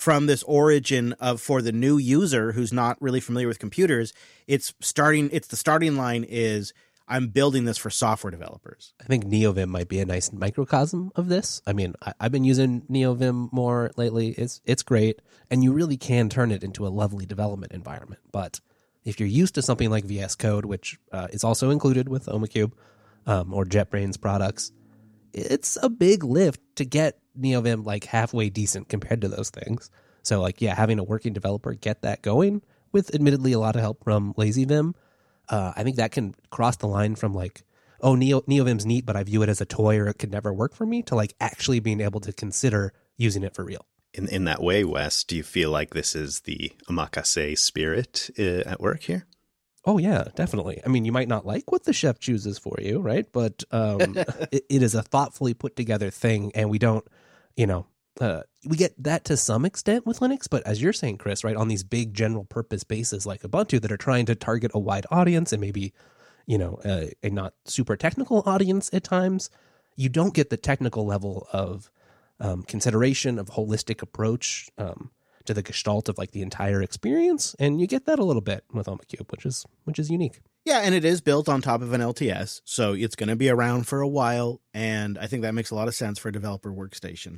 from this origin of, for the new user who's not really familiar with computers, the starting line is, I'm building this for software developers. I think NeoVim might be a nice microcosm of this. I mean, I've been using NeoVim more lately. It's great, and you really can turn it into a lovely development environment. But if you're used to something like VS Code, which is also included with OhmCube or JetBrains products, it's a big lift to get NeoVim like halfway decent compared to those things. So like, yeah, having a working developer get that going with admittedly a lot of help from LazyVim, I think that can cross the line from like, oh, NeoVim's neat, but I view it as a toy or it could never work for me, to like actually being able to consider using it for real. In that way, Wes, do you feel like this is the omakase spirit at work here? Oh, yeah, definitely. I mean, you might not like what the chef chooses for you, right? But it is a thoughtfully put together thing, and we don't, we get that to some extent with Linux, but as you're saying, Chris, right, on these big general purpose bases like Ubuntu that are trying to target a wide audience and maybe, a not super technical audience at times, you don't get the technical level of consideration of holistic approach to the gestalt of like the entire experience, and you get that a little bit with OhmCube, which is unique. Yeah, and it is built on top of an LTS, so it's going to be around for a while, and I think that makes a lot of sense for a developer workstation.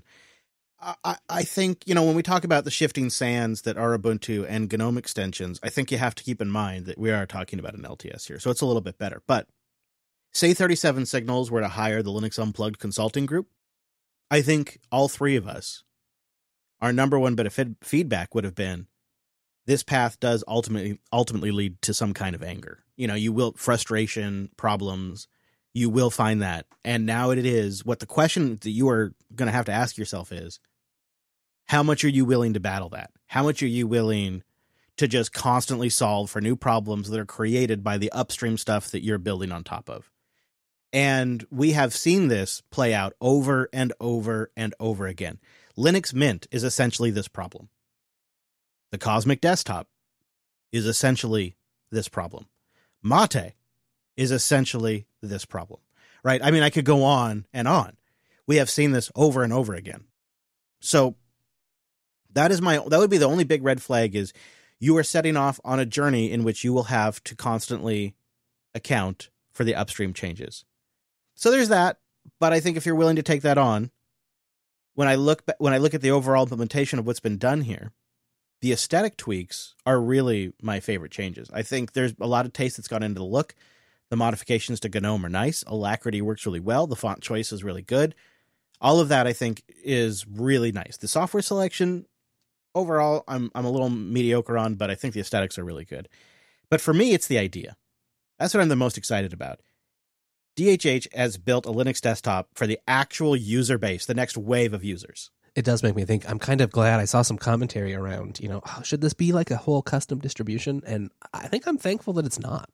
I think, when we talk about the shifting sands that are Ubuntu and GNOME extensions, I think you have to keep in mind that we are talking about an LTS here, so it's a little bit better. But say 37 Signals were to hire the Linux Unplugged consulting group, I think all three of us, our number one bit of feedback would have been, this path does ultimately lead to some kind of anger. You will, frustration, problems, you will find that. And now it is, what the question that you are going to have to ask yourself is, how much are you willing to battle that? How much are you willing to just constantly solve for new problems that are created by the upstream stuff that you're building on top of? And we have seen this play out over and over and over again. Linux Mint is essentially this problem. The Cosmic Desktop is essentially this problem. Mate is essentially this problem, right? I mean, I could go on and on. We have seen this over and over again. So that would be the only big red flag, is you are setting off on a journey in which you will have to constantly account for the upstream changes. So there's that. But I think if you're willing to take that on, when I look at the overall implementation of what's been done here, the aesthetic tweaks are really my favorite changes. I think there's a lot of taste that's gone into the look. The modifications to GNOME are nice. Alacrity works really well. The font choice is really good. All of that, I think, is really nice. The software selection, overall, I'm a little mediocre on, but I think the aesthetics are really good. But for me, it's the idea. That's what I'm the most excited about. DHH has built a Linux desktop for the actual user base, the next wave of users. It does make me think. I'm kind of glad I saw some commentary around, should this be like a whole custom distribution? And I think I'm thankful that it's not.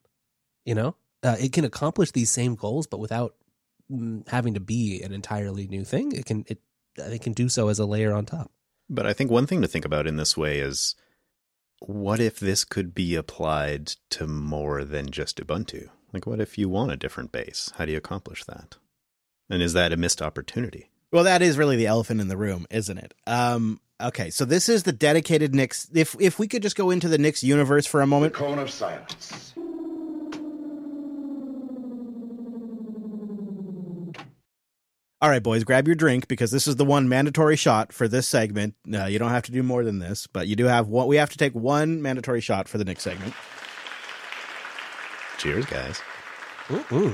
It can accomplish these same goals, but without having to be an entirely new thing. It can do so as a layer on top. But I think one thing to think about in this way is, what if this could be applied to more than just Ubuntu? Like, what if you want a different base? How do you accomplish that? And is that a missed opportunity? Well, that is really the elephant in the room, isn't it? Okay, so this is the dedicated Nix. If we could just go into the Nix universe for a moment. The cone of silence. All right, boys, grab your drink, because this is the one mandatory shot for this segment. You don't have to do more than this, but you do have one. We have to take one mandatory shot for the Nix segment. Cheers, guys. Ooh.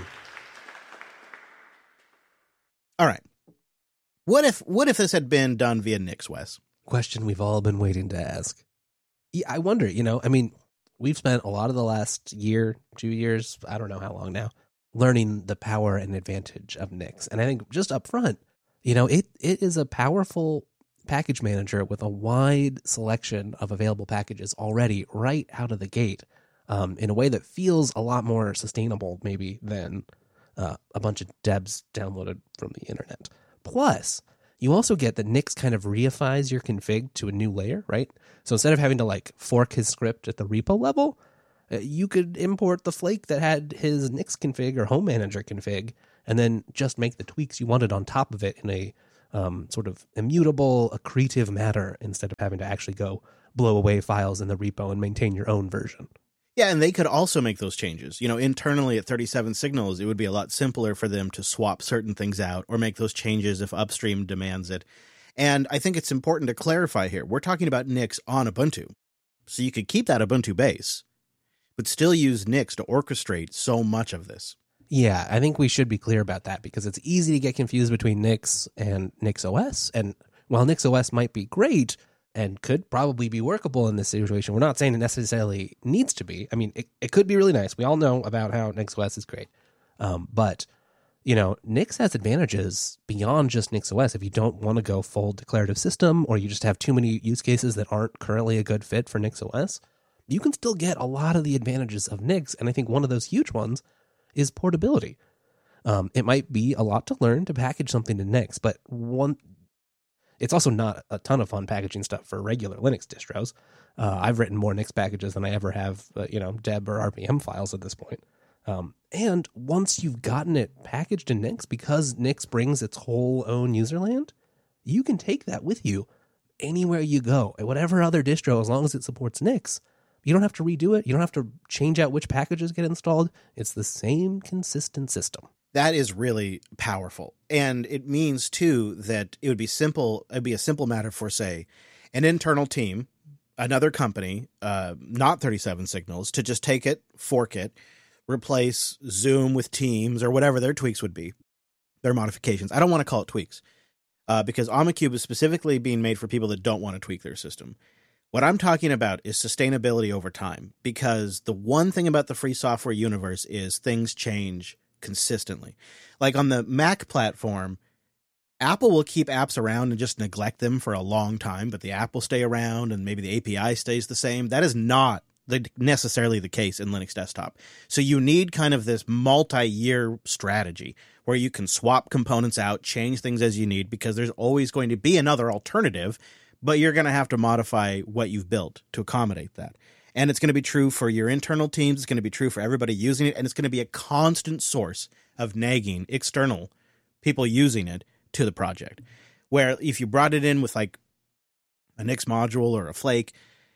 All right. What if this had been done via Nix, Wes? Question we've all been waiting to ask. Yeah, I wonder, we've spent a lot of the last year, 2 years, I don't know how long now, learning the power and advantage of Nix. And I think just up front, it is a powerful package manager with a wide selection of available packages already right out of the gate, in a way that feels a lot more sustainable maybe than a bunch of debs downloaded from the internet. Plus, you also get that Nix kind of reifies your config to a new layer, right? So instead of having to fork his script at the repo level, you could import the flake that had his Nix config or home manager config, and then just make the tweaks you wanted on top of it in a sort of immutable, accretive matter instead of having to actually go blow away files in the repo and maintain your own version. Yeah, and they could also make those changes. Internally at 37 Signals, it would be a lot simpler for them to swap certain things out or make those changes if upstream demands it. And I think it's important to clarify here. We're talking about Nix on Ubuntu. So you could keep that Ubuntu base, but still use Nix to orchestrate so much of this. Yeah, I think we should be clear about that because it's easy to get confused between Nix and NixOS. And while NixOS might be great and could probably be workable in this situation, we're not saying it necessarily needs to be. I mean, it could be really nice. We all know about how NixOS is great. But, Nix has advantages beyond just NixOS. If you don't want to go full declarative system or you just have too many use cases that aren't currently a good fit for NixOS, you can still get a lot of the advantages of Nix. And I think one of those huge ones is portability. It might be a lot to learn to package something in Nix, but it's also not a ton of fun packaging stuff for regular Linux distros. I've written more Nix packages than I ever have, deb or RPM files at this point. And once you've gotten it packaged in Nix, because Nix brings its whole own userland, you can take that with you anywhere you go, at whatever other distro, as long as it supports Nix. You don't have to redo it. You don't have to change out which packages get installed. It's the same consistent system. That is really powerful. And it means, too, that it would be simple. It'd be a simple matter for, say, an internal team, another company, not 37 Signals, to just take it, fork it, replace Zoom with Teams or whatever their tweaks would be, their modifications. I don't want to call it tweaks because Omacube is specifically being made for people that don't want to tweak their system. What I'm talking about is sustainability over time, because the one thing about the free software universe is things change consistently. Like on the Mac platform, Apple will keep apps around and just neglect them for a long time, but the app will stay around and maybe the API stays the same. That is not necessarily the case in Linux desktop. So you need kind of this multi-year strategy where you can swap components out, change things as you need, because there's always going to be another alternative, but you're going to have to modify what you've built to accommodate that. And it's going to be true for your internal teams. It's going to be true for everybody using it. And it's going to be a constant source of nagging external people using it to the project. Where if you brought it in with like a Nix module or a Flake,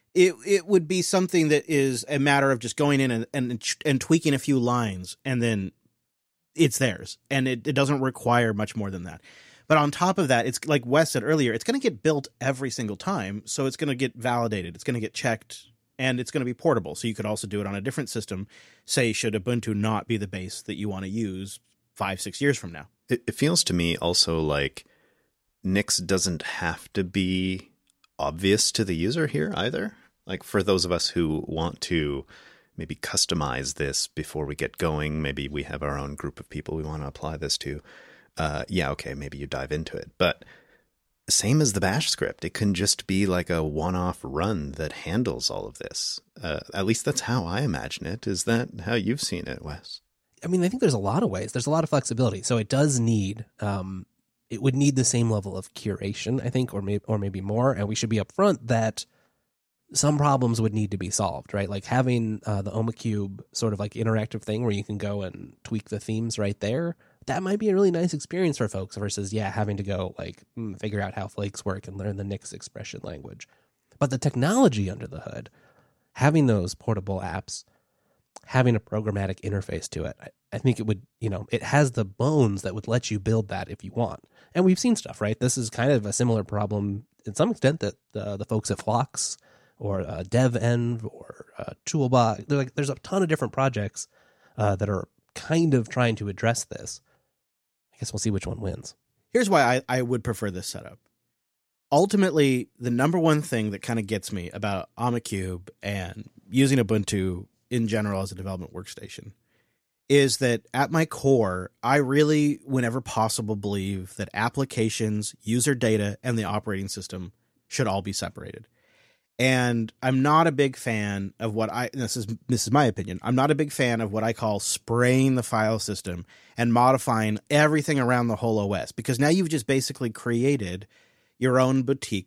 it would be something that is a matter of just going in and tweaking a few lines, and then it's theirs. And it doesn't require much more than that. But on top of that, it's like Wes said earlier, it's going to get built every single time. So it's going to get validated. It's going to get checked, and it's going to be portable. So you could also do it on a different system. Say, should Ubuntu not be the base that you want to use 5-6 years from now? It feels to me also like Nix doesn't have to be obvious to the user here either. Like for those of us who want to maybe customize this before we get going, maybe we have our own group of people we want to apply this to. Maybe you dive into it. But same as the bash script, it can just be like a one-off run that handles all of this. At least that's how I imagine it. Is that how you've seen it, Wes? I mean, I think there's a lot of ways. There's a lot of flexibility. So it does need, it would need the same level of curation, I think, or maybe more. And we should be upfront that some problems would need to be solved, right? Like having the Omacube sort of like interactive thing where you can go and tweak the themes right there. That might be a really nice experience for folks versus, having to go like figure out how flakes work and learn the Nix expression language. But the technology under the hood, having those portable apps, having a programmatic interface to it, I think it would, it has the bones that would let you build that if you want. And we've seen stuff, right? This is kind of a similar problem in some extent that the folks at Phlox or DevEnv or Toolbox, there's a ton of different projects that are kind of trying to address this. I guess we'll see which one wins. Here's why I would prefer this setup. Ultimately, the number one thing that kind of gets me about Omacube and using Ubuntu in general as a development workstation is that at my core, I really, whenever possible, believe that applications, user data, and the operating system should all be separated. And I'm not a big fan of this is my opinion. I'm not a big fan of what I call spraying the file system and modifying everything around the whole OS, because now you've just basically created your own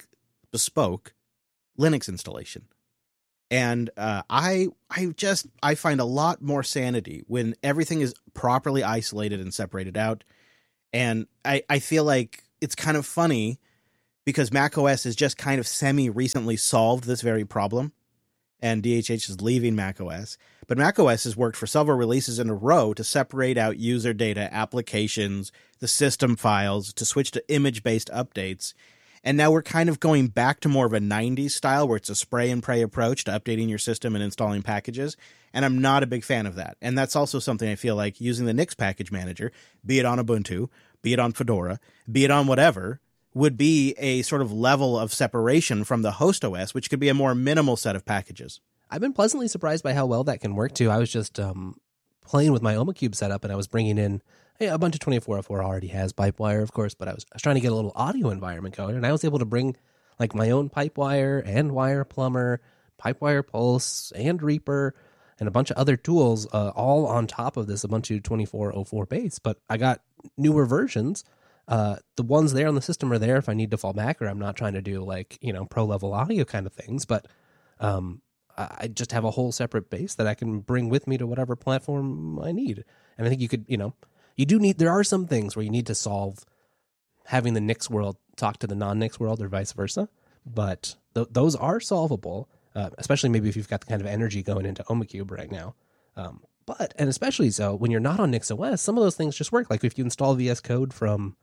bespoke Linux installation. And I find a lot more sanity when everything is properly isolated and separated out. And I feel like it's kind of funny because macOS has just kind of semi-recently solved this very problem, and DHH is leaving macOS. But macOS has worked for several releases in a row to separate out user data, applications, the system files, to switch to image-based updates. And now we're kind of going back to more of a 90s style where it's a spray and pray approach to updating your system and installing packages. And I'm not a big fan of that. And that's also something I feel like using the Nix package manager, be it on Ubuntu, be it on Fedora, be it on whatever, would be a sort of level of separation from the host OS, which could be a more minimal set of packages. I've been pleasantly surprised by how well that can work too. I was just playing with my OhmCube setup, and I was bringing in Ubuntu 24.04 already has Pipewire, of course, but I was trying to get a little audio environment going, and I was able to bring like my own Pipewire and Wire Plumber, Pipewire Pulse, and Reaper, and a bunch of other tools all on top of this Ubuntu 24.04 base. But I got newer versions. The ones there on the system are there if I need to fall back or I'm not trying to do like, pro level audio kind of things. But I just have a whole separate base that I can bring with me to whatever platform I need. And I think you could, there are some things where you need to solve having the Nix world talk to the non-Nix world or vice versa. But those are solvable, especially maybe if you've got the kind of energy going into OhmCube right now. And especially so when you're not on Nix OS, some of those things just work. Like if you install VS Code from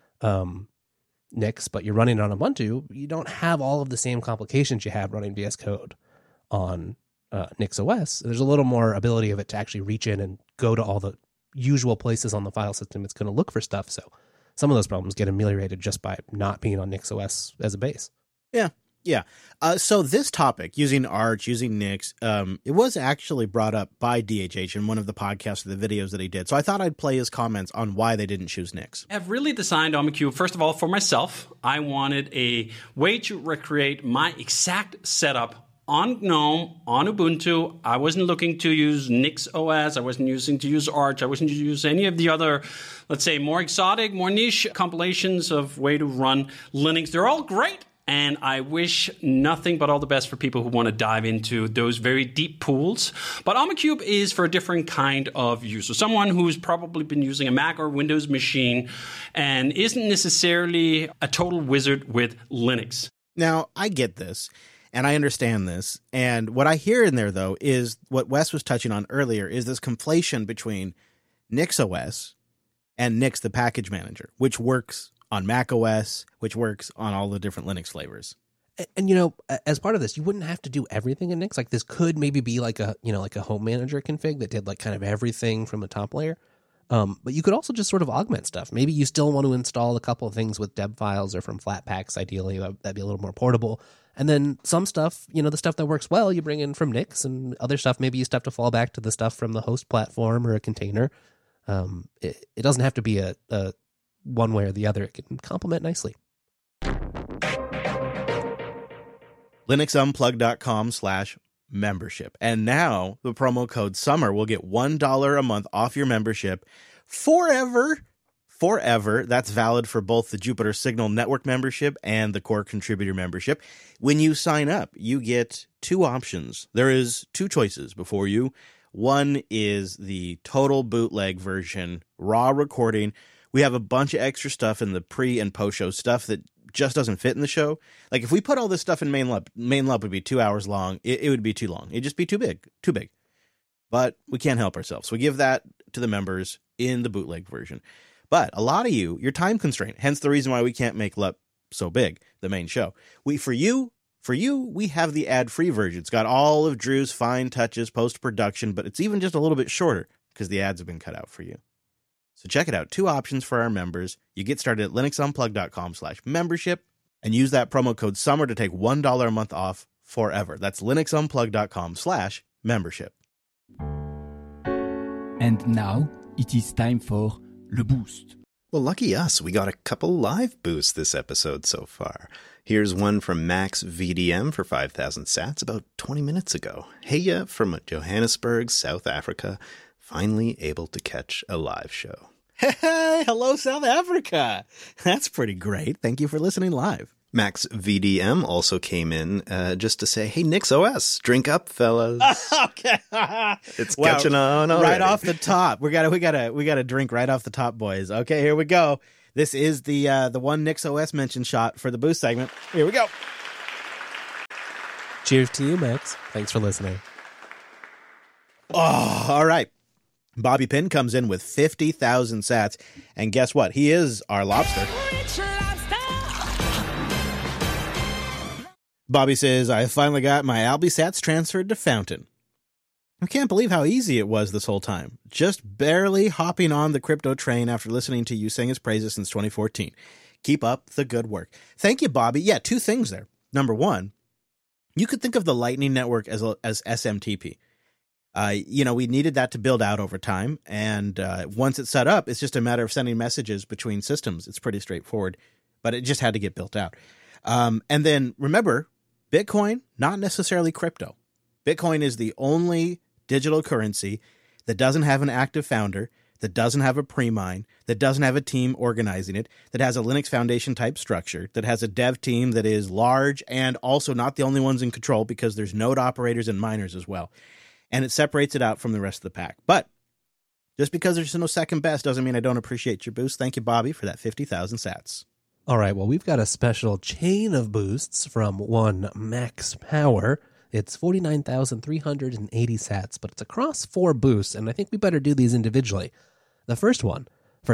Nix, but you're running on Ubuntu, you don't have all of the same complications you have running VS Code on Nix OS. There's a little more ability of it to actually reach in and go to all the usual places on the file system it's going to look for stuff. So some of those problems get ameliorated just by not being on Nix OS as a base. Yeah. Yeah. So this topic, using Arch, using Nix, it was actually brought up by DHH in one of the podcasts or the videos that he did. So I thought I'd play his comments on why they didn't choose Nix. I've really designed OhmCube, first of all, for myself. I wanted a way to recreate my exact setup on GNOME, on Ubuntu. I wasn't looking to use Nix OS. I wasn't using to use Arch. I wasn't to use any of the other, let's say, more exotic, more niche compilations of way to run Linux. They're all great. And I wish nothing but all the best for people who want to dive into those very deep pools. But OhmCube is for a different kind of user. Someone who's probably been using a Mac or Windows machine and isn't necessarily a total wizard with Linux. Now, I get this, and I understand this. And what I hear in there, though, is what Wes was touching on earlier, is this conflation between Nix OS and Nix, the package manager, which works on Mac OS, which works on all the different Linux flavors. And as part of this, you wouldn't have to do everything in Nix. Like this could maybe be like a home manager config that did like kind of everything from the top layer. But you could also just sort of augment stuff. Maybe you still want to install a couple of things with deb files or from Flatpaks. Ideally, that'd be a little more portable. And then some stuff, the stuff that works well, you bring in from Nix, and other stuff, maybe you have to fall back to the stuff from the host platform or a container. It doesn't have to be a one way or the other. It can complement nicely. linuxunplug.com/membership. And now the promo code SUMMER will get $1 a month off your membership forever. Forever. That's valid for both the Jupiter Signal Network membership and the Core Contributor membership. When you sign up, you get two options. There is two choices before you. One is the total bootleg version, raw recording. We have a bunch of extra stuff in the pre and post show stuff that just doesn't fit in the show. Like if we put all this stuff in main lub would be 2 hours long. It would be too long. It'd just be too big. But we can't help ourselves. So we give that to the members in the bootleg version. But a lot of you're time constrained. Hence the reason why we can't make LUP so big, the main show. For you, we have the ad-free version. It's got all of Drew's fine touches, post-production, but it's even just a little bit shorter because the ads have been cut out for you. So check it out. Two options for our members. You get started at linuxunplug.com/membership and use that promo code SUMMER to take $1 a month off forever. That's linuxunplug.com/membership. And now it is time for Le Boost. Well, lucky us, we got a couple live boosts this episode so far. Here's one from Max VDM for 5,000 sats about 20 minutes ago. Hey, from Johannesburg, South Africa. Finally able to catch a live show. Hey, hello, South Africa. That's pretty great. Thank you for listening live. Max VDM also came in just to say, hey, Nix OS, drink up, fellas. Okay. It's catching on already. Right off the top. We gotta drink right off the top, boys. Okay, here we go. This is the one NixOS mention shot for the boost segment. Here we go. Cheers to you, Max. Thanks for listening. Oh, all right. Bobby Pin comes in with 50,000 sats. And guess what? He is our lobster. Bobby says, I finally got my Albi sats transferred to Fountain. I can't believe how easy it was this whole time. Just barely hopping on the crypto train after listening to you sing his praises since 2014. Keep up the good work. Thank you, Bobby. Yeah, two things there. Number one, you could think of the Lightning Network as SMTP. We needed that to build out over time. And once it's set up, it's just a matter of sending messages between systems. It's pretty straightforward, but it just had to get built out. And then remember, Bitcoin, not necessarily crypto. Bitcoin is the only digital currency that doesn't have an active founder, that doesn't have a pre-mine, that doesn't have a team organizing it, that has a Linux Foundation type structure, that has a dev team that is large and also not the only ones in control because there's node operators and miners as well. And it separates it out from the rest of the pack. But just because there's no second best doesn't mean I don't appreciate your boost. Thank you, Bobby, for that 50,000 sats. All right, well, we've got a special chain of boosts from one Max Power. It's 49,380 sats, but it's across 4 boosts, and I think we better do these individually. The first one, for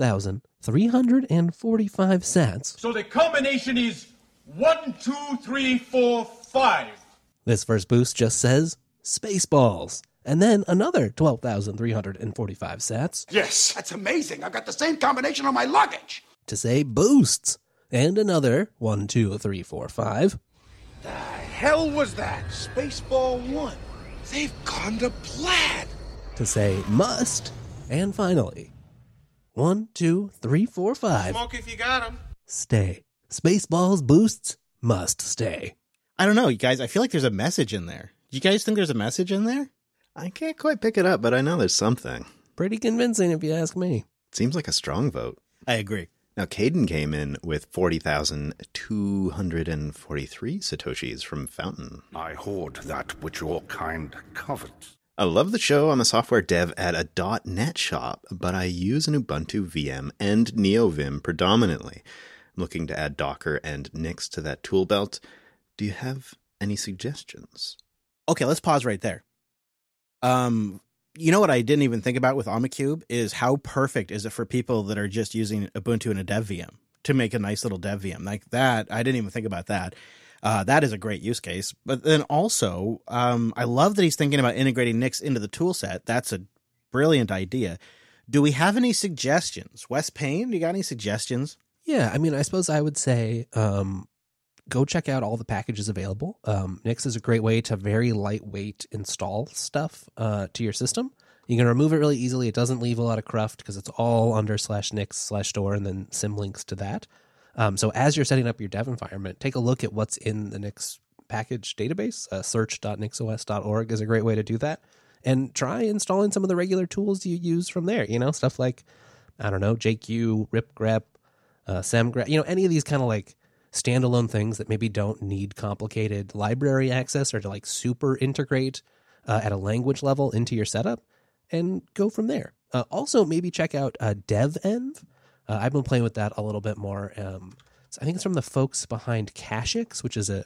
12,345 sats. So the combination is 1, 2, 3, 4, 5. This first boost just says Spaceballs. And then another 12,345 sats. Yes, that's amazing. I've got the same combination on my luggage. To say boosts. And another 1, 2, 3, 4, 5. The hell was that? Spaceball 1. They've gone to plaid. To say must. And finally, 1, 2, 3, 4, 5. Smoke if you got 'em. Stay. Spaceballs boosts must stay. I don't know, you guys. I feel like there's a message in there. Do you guys think there's a message in there? I can't quite pick it up, but I know there's something. Pretty convincing if you ask me. It seems like a strong vote. I agree. Now, Caden came in with 40,243 Satoshis from Fountain. I hoard that which your kind covet. I love the show. I'm a software dev at a .NET shop, but I use an Ubuntu VM and NeoVim predominantly. I'm looking to add Docker and Nix to that tool belt. Do you have any suggestions? Okay, let's pause right there. You know what I didn't even think about with Omacube is how perfect is it for people that are just using Ubuntu in a dev VM to make a nice little dev VM like that. I didn't even think about that. That is a great use case. But then also, I love that he's thinking about integrating Nix into the tool set. That's a brilliant idea. Do we have any suggestions? Wes Payne, do you got any suggestions? Yeah, I mean, I suppose I would say go check out all the packages available. Nix is a great way to very lightweight install stuff to your system. You can remove it really easily. It doesn't leave a lot of cruft because it's all under /nix/store and then symlinks to that. So as you're setting up your dev environment, take a look at what's in the Nix package database. Search.nixos.org is a great way to do that. And try installing some of the regular tools you use from there. You know, stuff like, I don't know, JQ, ripgrep, semgrep, any of these kind of like standalone things that maybe don't need complicated library access or to like super integrate at a language level into your setup and go from there. Also, maybe check out devenv. I've been playing with that a little bit more. So I think it's from the folks behind Cachix, which is a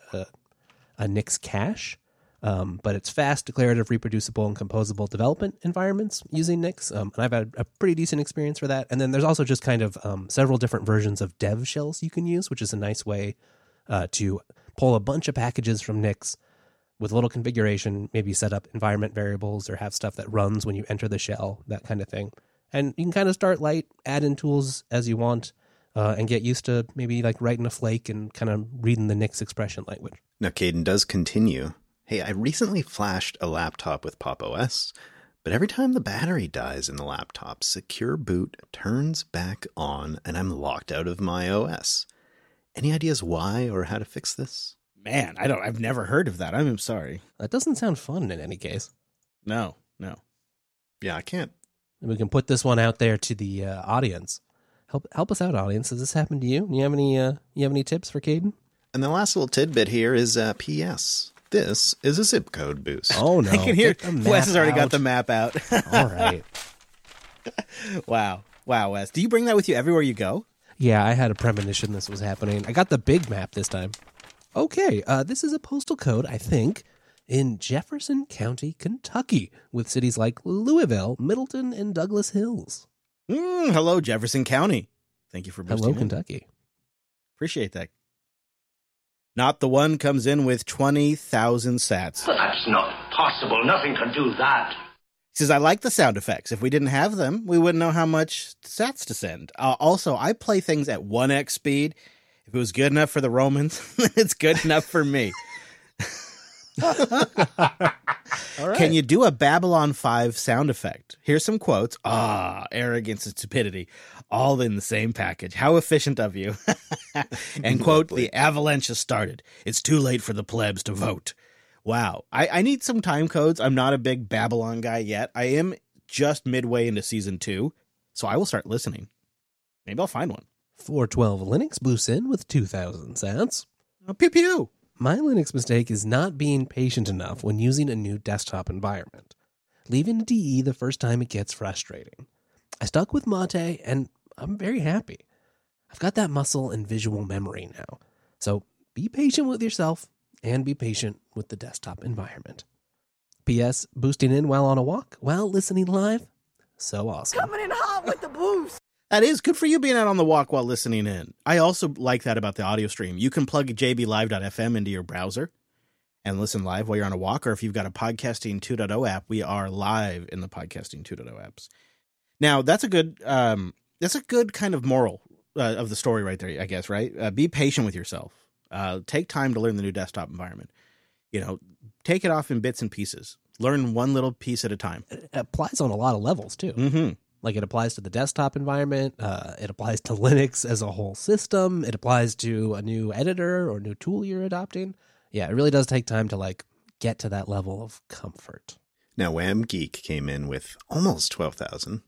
Nix cache. But it's fast, declarative, reproducible, and composable development environments using Nix. And I've had a pretty decent experience for that. And then there's also just kind of several different versions of dev shells you can use, which is a nice way to pull a bunch of packages from Nix with a little configuration, maybe set up environment variables or have stuff that runs when you enter the shell, that kind of thing. And you can kind of start light, add in tools as you want, and get used to maybe like writing a flake and kind of reading the Nix expression language. Now, Caden does continue. Hey, I recently flashed a laptop with Pop! OS, but every time the battery dies in the laptop, Secure Boot turns back on and I'm locked out of my OS. Any ideas why or how to fix this? Man, I've never heard of that. I'm sorry. That doesn't sound fun in any case. No. Yeah, I can't. We can put this one out there to the audience. Help us out, audience. Has this happened to you? You have any tips for Caden? And the last little tidbit here is P.S. This is a zip code boost. Oh, no. I can hear Wes has already got the map out. All right. Wow, Wes. Do you bring that with you everywhere you go? Yeah, I had a premonition this was happening. I got the big map this time. Okay, this is a postal code, I think, in Jefferson County, Kentucky, with cities like Louisville, Middleton, and Douglas Hills. Hello, Jefferson County. Thank you for boosting Hello, in. Kentucky. Appreciate that. Not the One comes in with 20,000 sats. That's not possible. Nothing can do that. He says, I like the sound effects. If we didn't have them, we wouldn't know how much sats to send. Also, I play things at 1x speed. If it was good enough for the Romans, it's good enough for me. All right. Can you do a Babylon 5 sound effect? Here's some quotes. Arrogance and stupidity, all in the same package. How efficient of you. And quote, the avalanche has started. It's too late for the plebs to vote. Wow. I need some time codes. I'm not a big Babylon guy yet. I am just midway into season 2, so I will start listening. Maybe I'll find one. 412 Linux boosts in with 2,000 sats. Pew pew. My Linux mistake is not being patient enough when using a new desktop environment. Leaving DE the first time it gets frustrating. I stuck with Mate, and I'm very happy. I've got that muscle and visual memory now. So be patient with yourself, and be patient with the desktop environment. P.S. Boosting in while on a walk, while listening live. So awesome. Coming in hot with the boost. That is good for you being out on the walk while listening in. I also like that about the audio stream. You can plug jblive.fm into your browser and listen live while you're on a walk, or if you've got a Podcasting 2.0 app, we are live in the Podcasting 2.0 apps. Now, that's a good kind of moral of the story right there, I guess, right? Be patient with yourself. Take time to learn the new desktop environment. Take it off in bits and pieces. Learn one little piece at a time. It applies on a lot of levels, too. Mm-hmm. Like, it applies to the desktop environment. It applies to Linux as a whole system. It applies to a new editor or new tool you're adopting. Yeah, it really does take time to, get to that level of comfort. Now, Wham Geek came in with almost 12,000,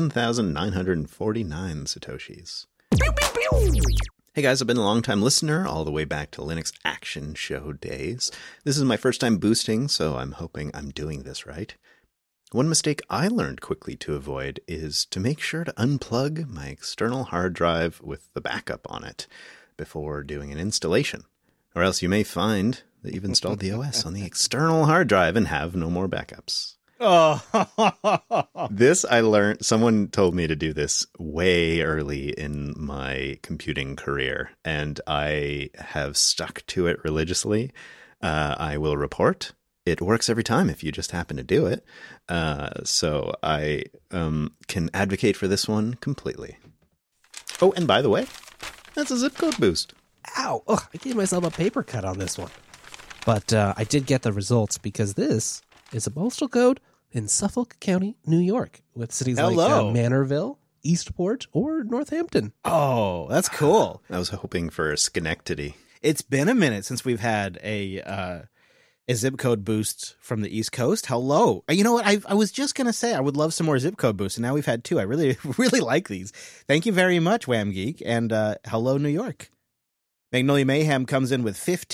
11,949 Satoshis. Hey guys, I've been a long-time listener all the way back to Linux Action Show days. This is my first time boosting, so I'm hoping I'm doing this right. One mistake I learned quickly to avoid is to make sure to unplug my external hard drive with the backup on it before doing an installation, or else you may find that you've installed the OS on the external hard drive and have no more backups. Oh, This I learned, someone told me to do this way early in my computing career, and I have stuck to it religiously. I will report. It works every time if you just happen to do it. So I can advocate for this one completely. Oh, and by the way, that's a zip code boost. Ow! Ugh, I gave myself a paper cut on this one. But I did get the results because this is a postal code in Suffolk County, New York, with cities like Manorville, Eastport, or Northampton. Oh, that's cool. I was hoping for Schenectady. It's been a minute since we've had a zip code boost from the East Coast. Hello. You know what? I was just going to say I would love some more zip code boosts, and now we've had 2. I really, really like these. Thank you very much, Wham Geek, and hello, New York. Magnolia Mayhem comes in with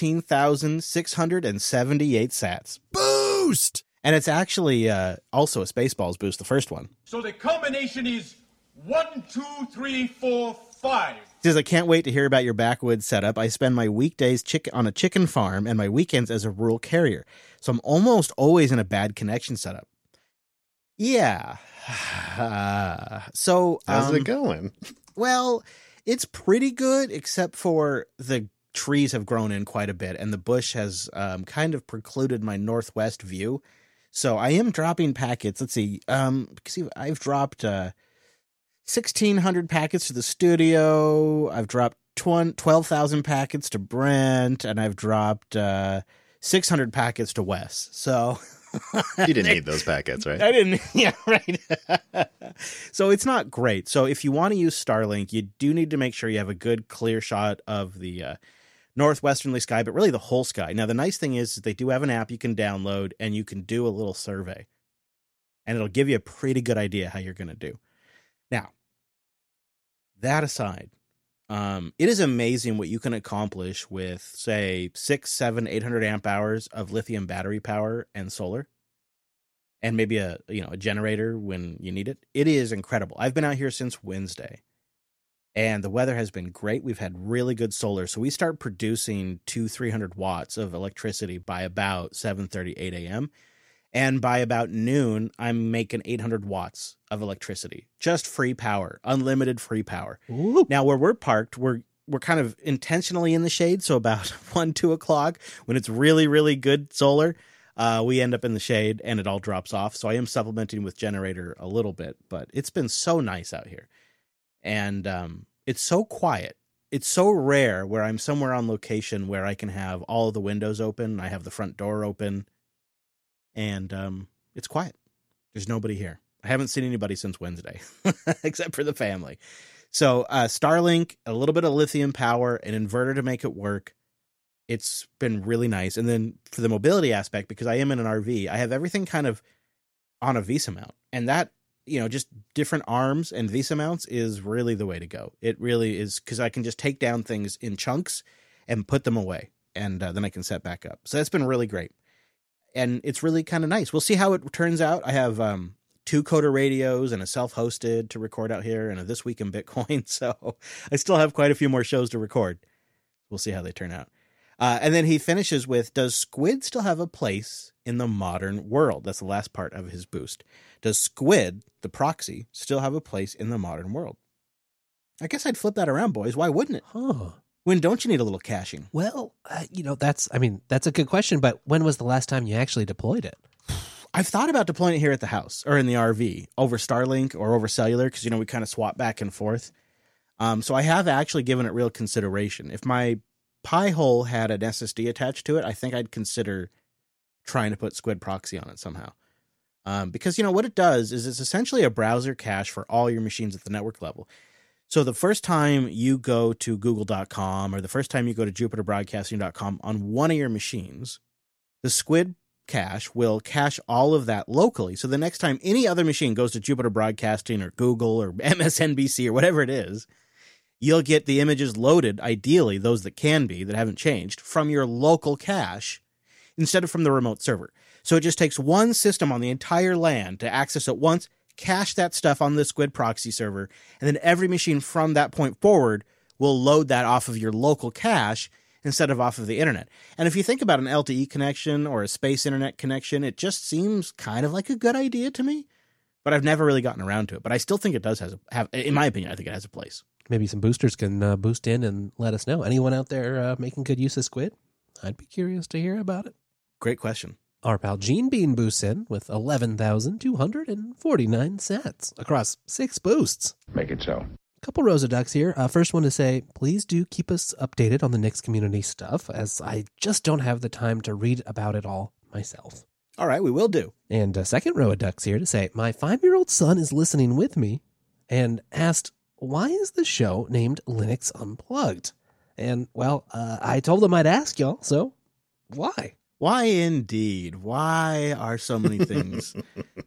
15,678 sats. Boost! And it's actually also a Spaceballs boost, the first one. So the combination is 1, 2, 3, 4, 5. Says, I can't wait to hear about your backwoods setup. I spend my weekdays on a chicken farm and my weekends as a rural carrier. So I'm almost always in a bad connection setup. Yeah. So how's it going? Well, it's pretty good, except for the trees have grown in quite a bit and the bush has kind of precluded my northwest view. So I am dropping packets. Let's see. I've dropped 1,600 packets to the studio. I've dropped 12,000 packets to Brent, and I've dropped 600 packets to Wes. So you didn't need those packets, right? I didn't. Yeah, right. So it's not great. So if you want to use Starlink, you do need to make sure you have a good clear shot of the northwesterly sky, but really the whole sky. Now, the nice thing is they do have an app you can download, and you can do a little survey, and it'll give you a pretty good idea how you're going to do. Now, that aside, it is amazing what you can accomplish with, say, 600, 700, 800 amp hours of lithium battery power and solar, and maybe a generator when you need it. It is incredible. I've been out here since Wednesday, And the weather has been great. We've had really good solar. So we start producing 300 watts of electricity by about 7:30, 8 a.m. And by about noon, I'm making 800 watts of electricity. Just free power, unlimited free power. Ooh. Now, where we're parked, we're kind of intentionally in the shade. So about 1, 2 o'clock, when it's really, really good solar, we end up in the shade and it all drops off. So I am supplementing with generator a little bit, but it's been so nice out here. And it's so quiet. It's so rare where I'm somewhere on location where I can have all of the windows open. I have the front door open. And it's quiet. There's nobody here. I haven't seen anybody since Wednesday, except for the family. So Starlink, a little bit of lithium power, an inverter to make it work. It's been really nice. And then for the mobility aspect, because I am in an RV, I have everything kind of on a Visa mount. And that, just different arms and Visa mounts is really the way to go. It really is, because I can just take down things in chunks and put them away. And then I can set back up. So that's been really great. And it's really kind of nice. We'll see how it turns out. I have 2 Coda radios and a self-hosted to record out here and a This Week in Bitcoin. So I still have quite a few more shows to record. We'll see how they turn out. And then he finishes with, does Squid still have a place in the modern world? That's the last part of his boost. Does Squid, the proxy, still have a place in the modern world? I guess I'd flip that around, boys. Why wouldn't it? Huh. When don't you need a little caching? Well, that's a good question, but when was the last time you actually deployed it? I've thought about deploying it here at the house or in the RV over Starlink or over cellular because, we kind of swap back and forth. So I have actually given it real consideration. If my Pi-hole had an SSD attached to it, I think I'd consider trying to put Squid Proxy on it somehow. Because, what it does is it's essentially a browser cache for all your machines at the network level. So the first time you go to google.com or the first time you go to jupiterbroadcasting.com on one of your machines, the Squid cache will cache all of that locally. So the next time any other machine goes to Jupiter Broadcasting or Google or MSNBC or whatever it is, you'll get the images loaded, ideally, those that can be, that haven't changed, from your local cache instead of from the remote server. So it just takes one system on the entire LAN to access it once, cache that stuff on the Squid proxy server, and then every machine from that point forward will load that off of your local cache instead of off of the internet. And if you think about an LTE connection or a space internet connection, it just seems kind of like a good idea to me, but I've never really gotten around to it. But I still think it does have, in my opinion, I think it has a place. Maybe some boosters can boost in and let us know. Anyone out there making good use of Squid? I'd be curious to hear about it. Great question. Our pal Gene Bean boosts in with 11,249 sats across 6 boosts. Make it so. Couple rows of ducks here. First one to say, please do keep us updated on the Knicks community stuff, as I just don't have the time to read about it all myself. All right, we will do. And a second row of ducks here to say, my 5-year-old son is listening with me and asked, why is the show named Linux Unplugged? And, well, I told him I'd ask y'all, so why? Why indeed? Why are so many things?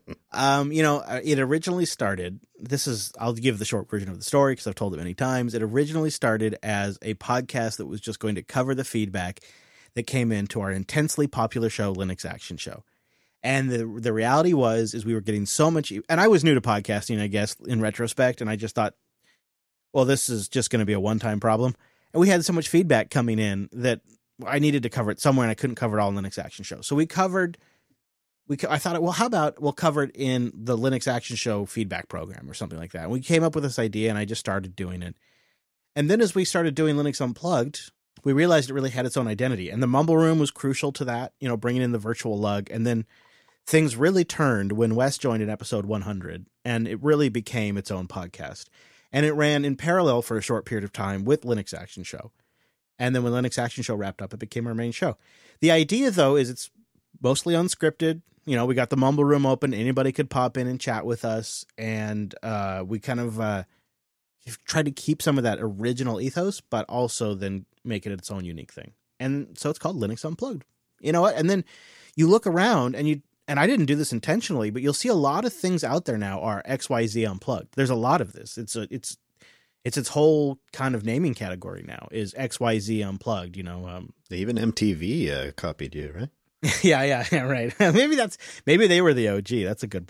It originally started, I'll give the short version of the story because I've told it many times. It originally started as a podcast that was just going to cover the feedback that came into our intensely popular show, Linux Action Show. And the reality is we were getting so much, and I was new to podcasting, I guess, in retrospect, and I just thought, well, this is just going to be a one-time problem. And we had so much feedback coming in that I needed to cover it somewhere, and I couldn't cover it all in Linux Action Show. So I thought, well, how about we'll cover it in the Linux Action Show feedback program or something like that. And we came up with this idea, and I just started doing it. And then as we started doing Linux Unplugged, we realized it really had its own identity. And the Mumble Room was crucial to that, bringing in the virtual lug. And then things really turned when Wes joined in episode 100, and it really became its own podcast. And it ran in parallel for a short period of time with Linux Action Show. And then when Linux Action Show wrapped up, it became our main show. The idea, though, is it's mostly unscripted. We got the Mumble Room open. Anybody could pop in and chat with us. And we kind of tried to keep some of that original ethos, but also then make it its own unique thing. And so it's called Linux Unplugged. You know what? And then you look around and I didn't do this intentionally, but you'll see a lot of things out there now are XYZ Unplugged. There's a lot of this. It's its whole kind of naming category now is XYZ Unplugged, Even MTV copied you, right? Yeah, right. Maybe they were the OG. That's a good point.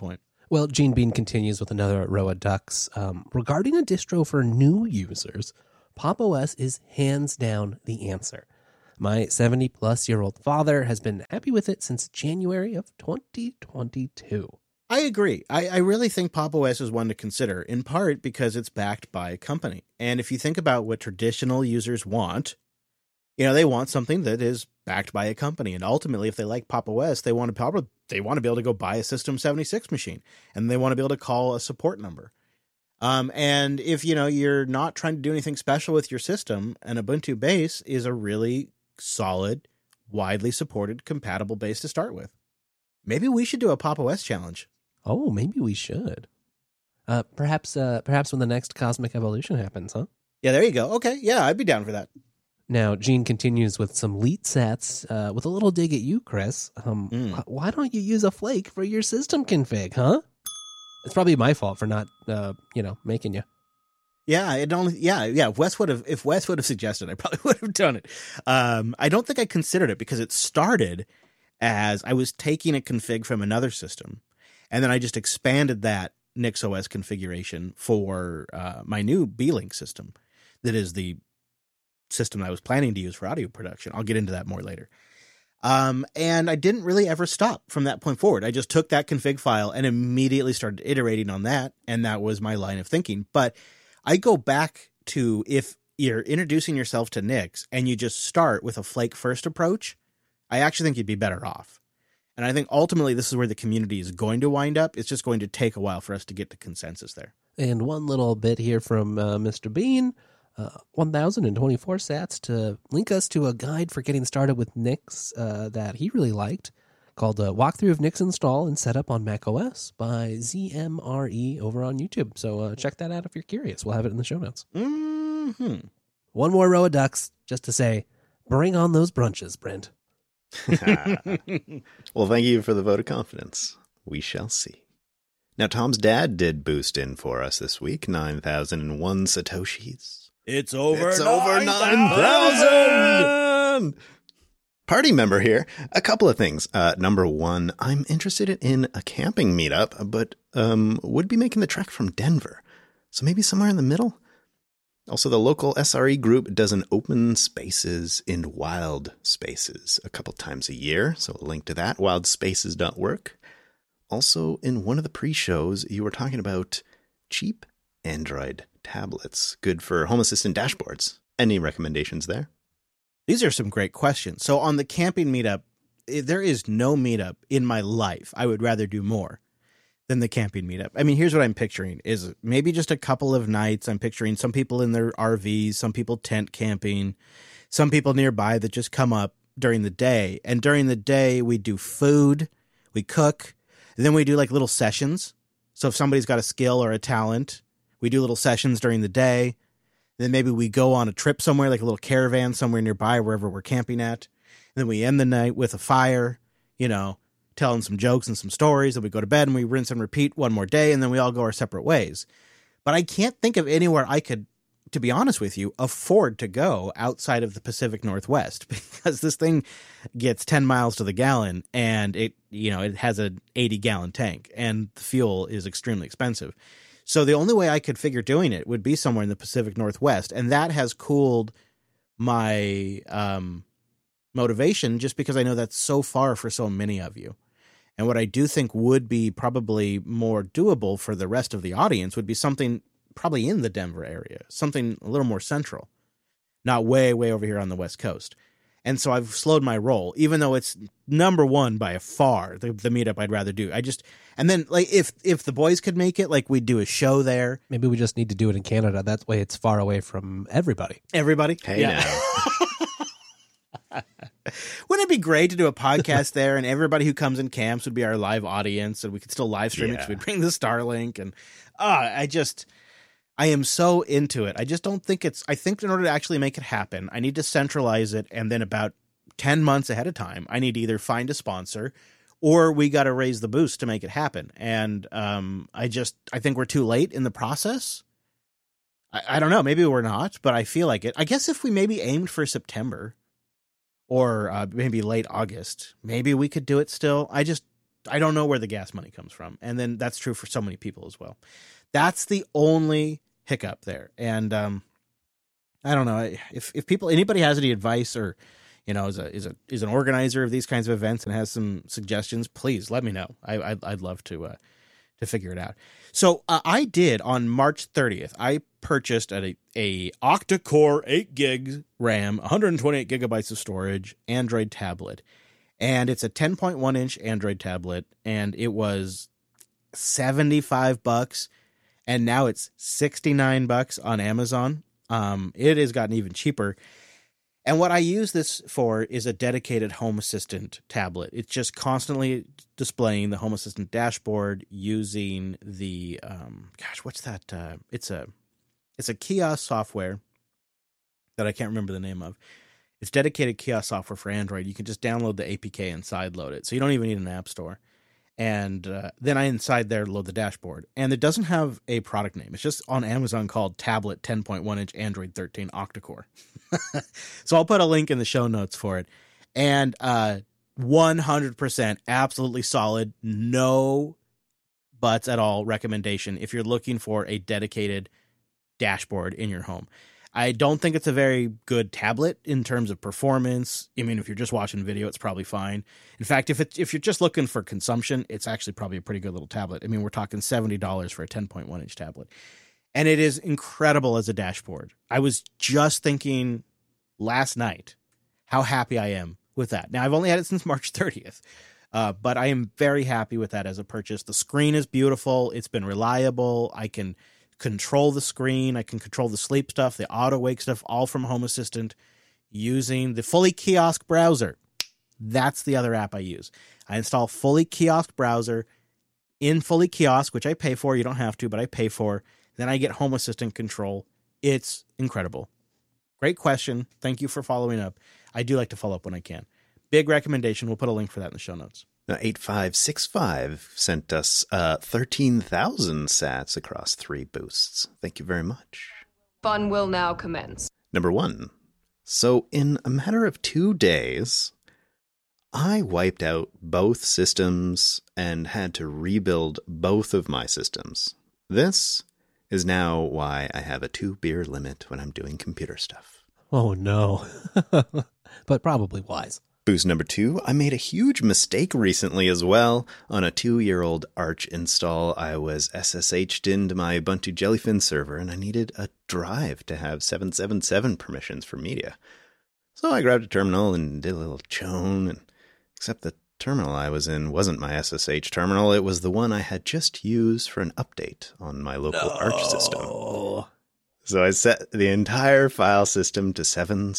Well, Gene Bean continues with another row of ducks. Regarding a distro for new users, Pop! OS is hands down the answer. My 70-plus-year-old father has been happy with it since January of 2022. I agree. I really think Pop! OS is one to consider, in part because it's backed by a company. And if you think about what traditional users want, they want something that is backed by a company. And ultimately, if they like Pop! OS, they want to be able to go buy a System 76 machine, and they want to be able to call a support number. And if, you're not trying to do anything special with your system, an Ubuntu base is a really solid, widely supported, compatible base to start with. Maybe we should do a Pop! OS challenge. Oh, maybe we should. Perhaps when the next Cosmic Evolution happens, huh? Yeah, there you go. Okay, yeah, I'd be down for that. Now, Gene continues with some leet sets, with a little dig at you, Chris. Why don't you use a flake for your system config, huh? It's probably my fault for not, making you. Yeah, If Wes would have suggested, I probably would have done it. I don't think I considered it because it started as I was taking a config from another system, and then I just expanded that NixOS configuration for my new B-Link system. That is the system I was planning to use for audio production. I'll get into that more later. And I didn't really ever stop from that point forward. I just took that config file and immediately started iterating on that, and that was my line of thinking. But I go back to, if you're introducing yourself to Nix and you just start with a flake first approach, I actually think you'd be better off. And I think ultimately this is where the community is going to wind up. It's just going to take a while for us to get to consensus there. And one little bit here from Mr. Bean, 1,024 sats to link us to a guide for getting started with Nix that he really liked, called Walkthrough of Nix Install and Setup on macOS by ZMRE over on YouTube. So check that out if you're curious. We'll have it in the show notes. Mm-hmm. One more row of ducks just to say, bring on those brunches, Brent. Well, thank you for the vote of confidence. We shall see. Now, Tom's dad did boost in for us this week, 9,001 Satoshis. It's over 9,000! Party member here. A couple of things. Number one, I'm interested in a camping meetup, but would be making the trek from Denver. So maybe somewhere in the middle? Also, the local SRE group does an open spaces in wild spaces a couple times a year. So a link to that, wildspaces.work. Also, in one of the pre-shows, you were talking about cheap Android tablets, good for Home Assistant dashboards. Any recommendations there? These are some great questions. So on the camping meetup, there is no meetup in my life I would rather do more than the camping meetup. I mean, here's what I'm picturing is maybe just a couple of nights. I'm picturing some people in their RVs, some people tent camping, some people nearby that just come up during the day. And during the day, we do food, we cook, and then we do like little sessions. So if somebody's got a skill or a talent, we do little sessions during the day. Then maybe we go on a trip somewhere, like a little caravan somewhere nearby, wherever we're camping at. And then we end the night with a fire, telling some jokes and some stories. Then we go to bed and we rinse and repeat one more day, and then we all go our separate ways. But I can't think of anywhere I could, to be honest with you, afford to go outside of the Pacific Northwest, because this thing gets 10 miles to the gallon, and it has an 80-gallon tank, and the fuel is extremely expensive. So the only way I could figure doing it would be somewhere in the Pacific Northwest, and that has cooled my motivation just because I know that's so far for so many of you. And what I do think would be probably more doable for the rest of the audience would be something probably in the Denver area, something a little more central, not way, way over here on the West Coast. And so I've slowed my roll, even though it's number one by far, the meetup I'd rather do. And then like if the boys could make it, like we'd do a show there. Maybe we just need to do it in Canada. That way it's far away from everybody. Everybody? Hey, yeah. Now. Wouldn't it be great to do a podcast there, and everybody who comes and camps would be our live audience, and we could still live stream it because we'd bring the Starlink. And I am so into it. I just don't think I think in order to actually make it happen, I need to centralize it. And then about 10 months ahead of time, I need to either find a sponsor or we got to raise the boost to make it happen. And I think we're too late in the process. I don't know. Maybe we're not, but I feel like it. I guess if we maybe aimed for September or maybe late August, maybe we could do it still. I I don't know where the gas money comes from. And then that's true for so many people as well. That's the only hiccup there. And I don't know if anybody has any advice or, is an organizer of these kinds of events and has some suggestions, please let me know. I'd love to figure it out. So I did on March 30th. I purchased a octa-core 8 gigs RAM, 128 gigabytes of storage, Android tablet, and it's a 10.1 inch Android tablet, and it was $75, and now it's $69 on Amazon. It has gotten even cheaper. And what I use this for is a dedicated Home Assistant tablet. It's just constantly displaying the Home Assistant dashboard using the what's that? It's a kiosk software that I can't remember the name of. It's dedicated kiosk software for Android. You can just download the APK and sideload it, so you don't even need an app store. And then I inside there load the dashboard, and it doesn't have a product name. It's just on Amazon called Tablet 10.1 inch Android 13 octa-core. So I'll put a link in the show notes for it. And 100% absolutely solid, no buts at all recommendation if you're looking for a dedicated dashboard in your home. I don't think it's a very good tablet in terms of performance. I mean, if you're just watching video, it's probably fine. In fact, if you're just looking for consumption, it's actually probably a pretty good little tablet. I mean, we're talking $70 for a 10.1 inch tablet. And it is incredible as a dashboard. I was just thinking last night how happy I am with that. Now, I've only had it since March 30th, but I am very happy with that as a purchase. The screen is beautiful. It's been reliable. I can control the screen. I can control the sleep stuff, the auto wake stuff, all from Home Assistant using the Fully Kiosk browser. That's the other app I use. I install Fully Kiosk browser in Fully Kiosk, which I pay for. You don't have to, but I pay for. Then I get Home Assistant control. It's incredible. Great question. Thank you for following up. I do like to follow up when I can. Big recommendation. We'll put a link for that in the show notes. Now, 8565 sent us 13,000 sats across 3 boosts. Thank you very much. Fun will now commence. Number 1. So in a matter of 2 days, I wiped out both systems and had to rebuild both of my systems. This is now why I have a 2-beer limit when I'm doing computer stuff. Oh, no. But probably wise. Boost number 2, I made a huge mistake recently as well. On a 2-year-old Arch install, I was SSH'd into my Ubuntu Jellyfin server, and I needed a drive to have 777 permissions for media. So I grabbed a terminal and did a little chown, and except the terminal I was in wasn't my SSH terminal. It was the one I had just used for an update on my local Arch system. So I set the entire file system to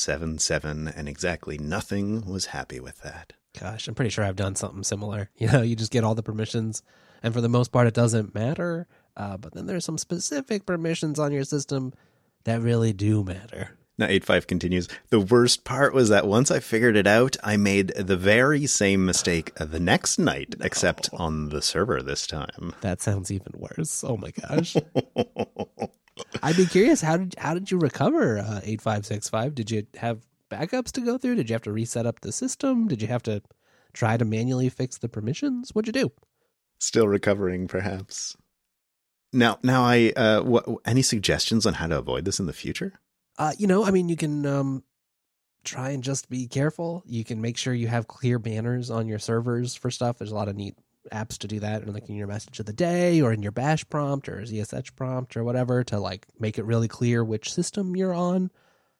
777, and exactly nothing was happy with that. Gosh, I'm pretty sure I've done something similar. You just get all the permissions, and for the most part, it doesn't matter. But then there's some specific permissions on your system that really do matter. Now, 85 continues. The worst part was that once I figured it out, I made the very same mistake the next night, except on the server this time. That sounds even worse. Oh my gosh. I'd be curious, how did you recover 8565? Did you have backups to go through? Did you have to reset up the system? Did you have to try to manually fix the permissions? What'd you do? Still recovering, perhaps. Now, any suggestions on how to avoid this in the future? You can try and just be careful. You can make sure you have clear banners on your servers for stuff. There's a lot of neat apps to do that, and like in your message of the day or in your bash prompt or ZSH prompt or whatever to like make it really clear which system you're on.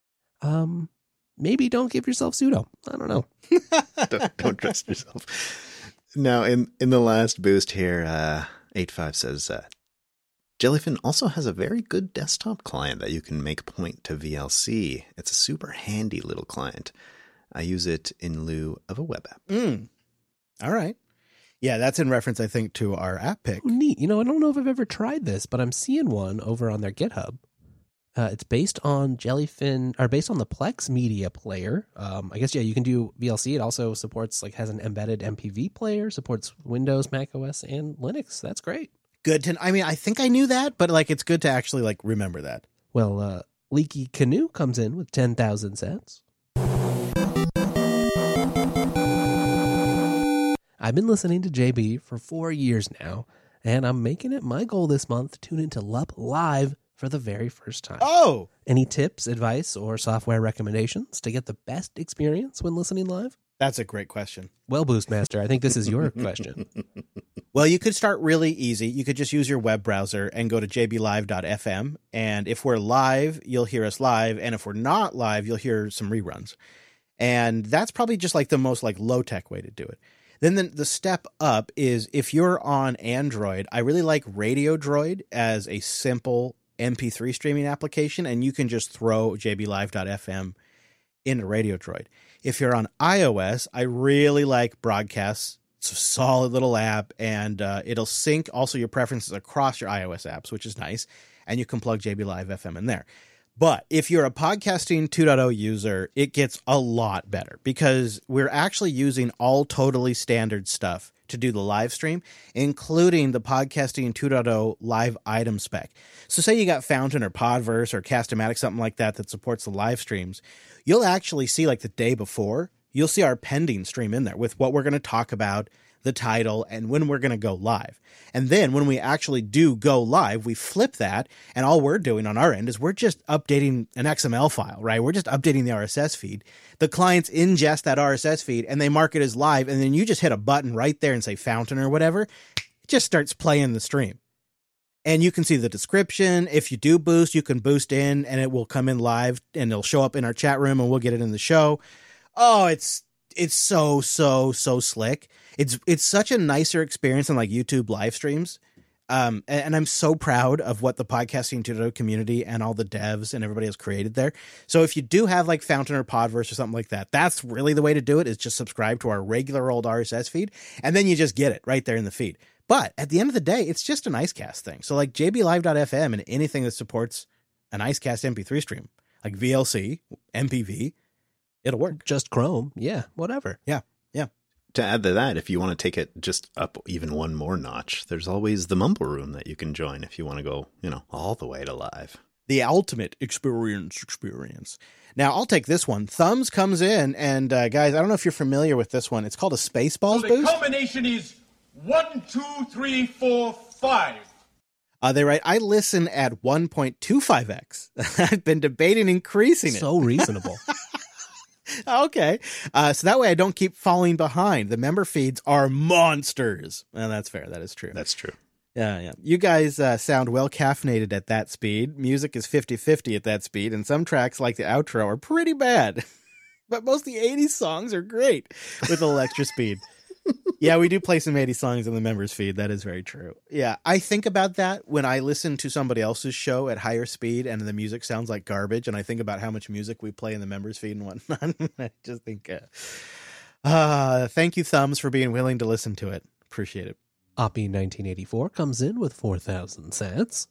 Maybe don't give yourself sudo. I don't know. don't trust yourself. Now, in the last boost here, 85 says Jellyfin also has a very good desktop client that you can make point to VLC. It's a super handy little client. I use it in lieu of a web app. All right. Yeah, that's in reference, I think, to our app pick. Oh, neat. I don't know if I've ever tried this, but I'm seeing one over on their GitHub. It's based on Jellyfin, or based on the Plex Media Player. I guess, you can do VLC. It also supports, has an embedded MPV player, supports Windows, Mac OS, and Linux. That's great. Good to, I think I knew that, but it's good to actually remember that. Well, Leaky Canoe comes in with 10,000 sats. I've been listening to JB for 4 years now, and I'm making it my goal this month to tune into LUP Live for the very first time. Oh! Any tips, advice, or software recommendations to get the best experience when listening live? That's a great question. Well, Boostmaster, I think this is your question. Well, you could start really easy. You could just use your web browser and go to jblive.fm. And if we're live, you'll hear us live. And if we're not live, you'll hear some reruns. And that's probably just like the most like low-tech way to do it. Then the step up is if you're on Android, I really like Radio Droid as a simple MP3 streaming application. And you can just throw jblive.fm into Radio Droid. If you're on iOS, I really like Broadcast. It's a solid little app, and it'll sync also your preferences across your iOS apps, which is nice, and you can plug JB Live FM in there. But if you're a Podcasting 2.0 user, it gets a lot better because we're actually using all totally standard stuff to do the live stream, including the Podcasting 2.0 live item spec. So say you got Fountain or Podverse or Cast-O-Matic, something like that supports the live streams. You'll actually see like the day before, you'll see our pending stream in there with what we're going to talk about, the title, and when we're going to go live. And then when we actually do go live, we flip that, and all we're doing on our end is we're just updating an XML file, right? We're just updating the RSS feed. The clients ingest that RSS feed, and they mark it as live, and then you just hit a button right there and say Fountain or whatever. It just starts playing the stream. And you can see the description. If you do boost, you can boost in, and it will come in live, and it'll show up in our chat room, and we'll get it in the show. Oh, it's so slick. It's such a nicer experience than like YouTube live streams. And I'm so proud of what the Podcasting 2.0 community and all the devs and everybody has created there. So if you do have like Fountain or Podverse or something like that, that's really the way to do it, is just subscribe to our regular old RSS feed, and then you just get it right there in the feed. But at the end of the day, it's just an Icecast thing. So like jblive.fm and anything that supports an Icecast MP3 stream, like VLC, MPV, it'll work. Just Chrome. Yeah, whatever. Yeah. To add to that, if you want to take it just up even one more notch, there's always the Mumble Room that you can join if you want to go, all the way to live. The ultimate experience. Now, I'll take this one. Thumbs comes in, and guys, I don't know if you're familiar with this one. It's called a Spaceballs So the boost. combination is 1, 2, 3, 4, 5. They write, I listen at 1.25x. I've been debating increasing it. So reasonable. Okay. So that way I don't keep falling behind. The member feeds are monsters. And that's fair. That is true. That's true. Yeah. You guys sound well caffeinated at that speed. Music is 50-50 at that speed. And some tracks, like the outro, are pretty bad. But most of the 80s songs are great with a little extra speed. Yeah, we do play some 80s songs in the members feed. That is very true. Yeah, I think about that when I listen to somebody else's show at higher speed and the music sounds like garbage, and I think about how much music we play in the members feed and whatnot. I just think, thank you, Thumbs, for being willing to listen to it. Appreciate it. Oppie1984 comes in with 4,000 sats.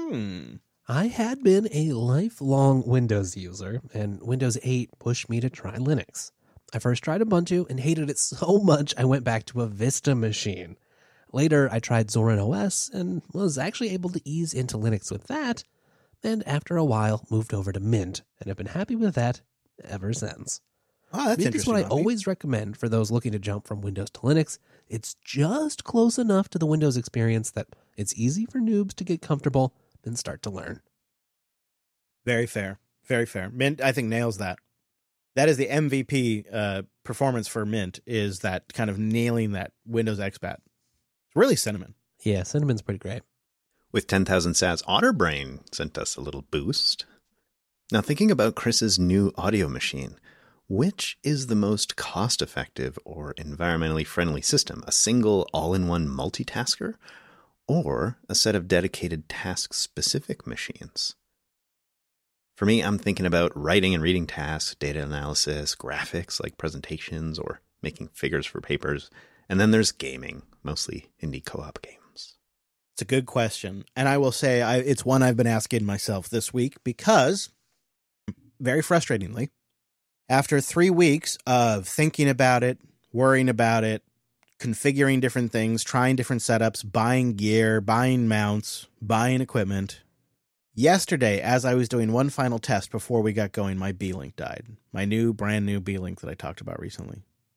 I had been a lifelong Windows user, and Windows 8 pushed me to try Linux. I first tried Ubuntu and hated it so much I went back to a Vista machine. Later, I tried Zorin OS and was actually able to ease into Linux with that, and after a while moved over to Mint, and have been happy with that ever since. Oh, that's Mint is what I interesting, always recommend for those looking to jump from Windows to Linux. It's just close enough to the Windows experience that it's easy for noobs to get comfortable and start to learn. Very fair. Very fair. Mint, I think, nails that. That is the MVP performance for Mint, is that kind of nailing that Windows expat. It's really cinnamon. Yeah, cinnamon's pretty great. With 10,000 sats, Otterbrain sent us a little boost. Now, thinking about Chris's new audio machine, which is the most cost-effective or environmentally friendly system? A single all-in-one multitasker, or a set of dedicated task-specific machines? For me, I'm thinking about writing and reading tasks, data analysis, graphics like presentations, or making figures for papers. And then there's gaming, mostly indie co-op games. It's a good question. And I will say it's one I've been asking myself this week because, very frustratingly, after 3 weeks of thinking about it, worrying about it, configuring different things, trying different setups, buying gear, buying mounts, buying equipment, yesterday, as I was doing one final test before we got going, my Beelink died. My brand new Beelink that I talked about recently.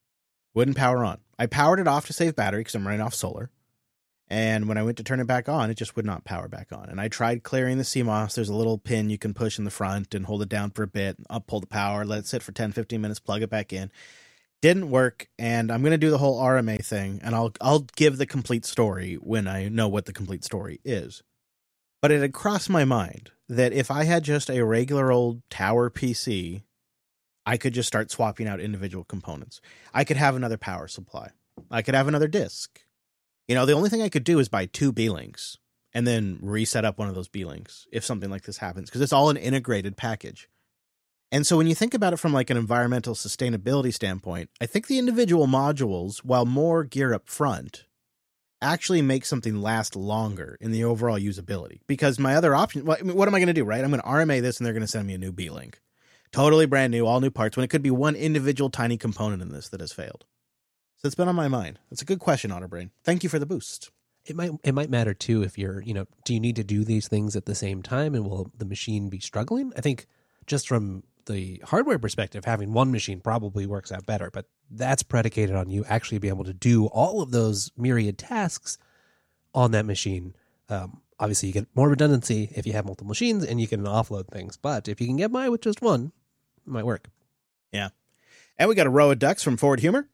Wouldn't power on. I powered it off to save battery because I'm running off solar. And when I went to turn it back on, it just would not power back on. And I tried clearing the CMOS. There's a little pin you can push in the front and hold it down for a bit, up, pull the power, let it sit for 10, 15 minutes, plug it back in. Didn't work, and I'm going to do the whole RMA thing, and I'll give the complete story when I know what the complete story is. But it had crossed my mind that if I had just a regular old tower PC, I could just start swapping out individual components. I could have another power supply. I could have another disk. The only thing I could do is buy 2 B-Links and then reset up one of those B-Links if something like this happens, because it's all an integrated package. And so when you think about it from like an environmental sustainability standpoint, I think the individual modules, while more gear up front, actually make something last longer in the overall usability. Because my other option, what am I going to do, right? I'm going to RMA this and they're going to send me a new B-Link. Totally brand new, all new parts, when it could be one individual tiny component in this that has failed. So it's been on my mind. That's a good question, Otterbrain. Thank you for the boost. It might matter too if you're, do you need to do these things at the same time, and will the machine be struggling? I think just from the hardware perspective, having one machine probably works out better, but that's predicated on you actually being able to do all of those myriad tasks on that machine. Obviously, you get more redundancy if you have multiple machines and you can offload things, but if you can get by with just one, it might work. Yeah. And we got a row of ducks from Forward Humor.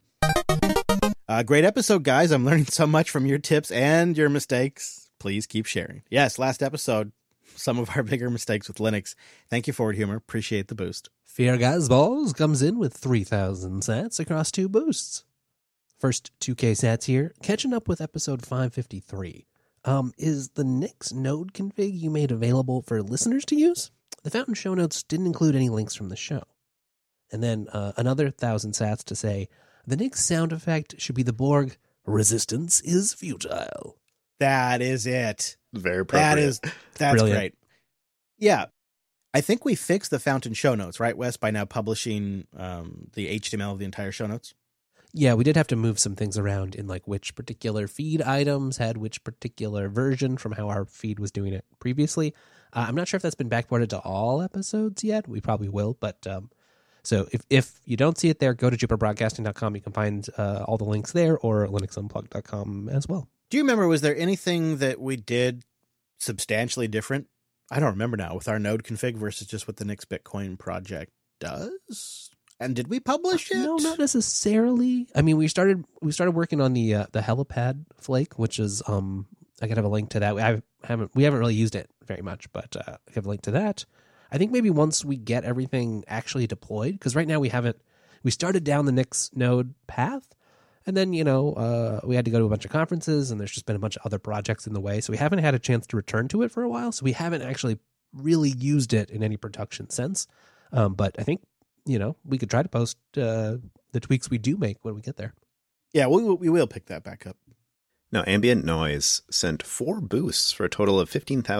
Great episode, guys. I'm learning so much from your tips and your mistakes. Please keep sharing. Yes, last episode, some of our bigger mistakes with Linux. Thank you, Forward Humor. Appreciate the boost. Fear Gazballs comes in with 3,000 sats across 2 boosts. First 2K sats here, catching up with episode 553. Is the Nix node config you made available for listeners to use? The Fountain show notes didn't include any links from the show. And then another 1,000 sats to say, the Nix sound effect should be the Borg, resistance is futile. That is it. Very appropriate. That's Brilliant. Great. Yeah. I think we fixed the Fountain show notes, right, Wes, by now publishing the HTML of the entire show notes? Yeah, we did have to move some things around in like which particular feed items had which particular version from how our feed was doing it previously. I'm not sure if that's been backported to all episodes yet. We probably will, but so if you don't see it there, go to jupiterbroadcasting.com. You can find all the links there, or linuxunplugged.com as well. Do you remember, was there anything that we did substantially different? I don't remember now, with our node config versus just what the Nix Bitcoin project does. And did we publish it? No, not necessarily. I mean, we started working on the helipad flake, which is I could have a link to that. We haven't really used it very much, but I have a link to that. I think maybe once we get everything actually deployed, because right now we started down the Nix node path, and then, we had to go to a bunch of conferences, and there's just been a bunch of other projects in the way, so we haven't had a chance to return to it for a while, so we haven't actually really used it in any production sense. But I think, we could try to post the tweaks we do make when we get there. Yeah, we will pick that back up. Now, Ambient Noise sent 4 boosts for a total of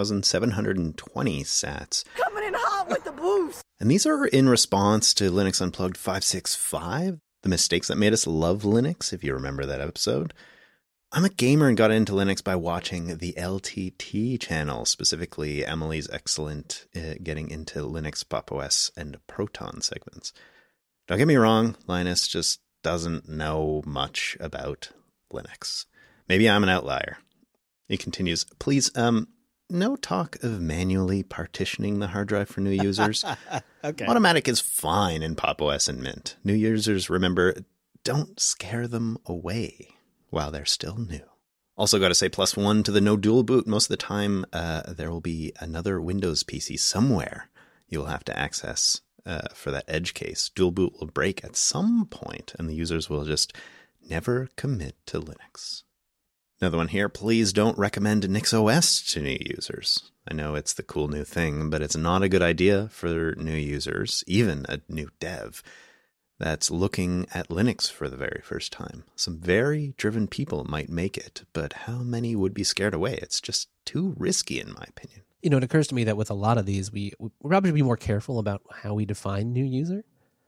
15,720 sats. Coming in hot with the boost! And these are in response to Linux Unplugged 565, the mistakes that made us love Linux, if you remember that episode. I'm a gamer and got into Linux by watching the LTT channel, specifically Emily's excellent getting into Linux, Pop! OS, and Proton segments. Don't get me wrong, Linus just doesn't know much about Linux. Maybe I'm an outlier. He continues, please, no talk of manually partitioning the hard drive for new users. Okay. Automatic is fine in Pop! OS and Mint. New users, remember, don't scare them away while they're still new. Also got to say +1 to the no dual boot. Most of the time, there will be another Windows PC somewhere you'll have to access for that edge case. Dual boot will break at some point, and the users will just never commit to Linux. Another one here, please don't recommend NixOS to new users. I know it's the cool new thing, but it's not a good idea for new users, even a new dev that's looking at Linux for the very first time. Some very driven people might make it, but how many would be scared away? It's just too risky, in my opinion. It occurs to me that with a lot of these, we probably be more careful about how we define new user.